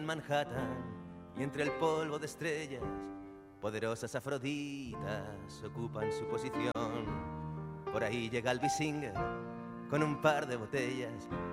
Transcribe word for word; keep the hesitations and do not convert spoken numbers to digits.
Manhattan y entre el polvo de estrellas, poderosas afroditas ocupan su posición. Por ahí llega Elvis Singer con un par de botellas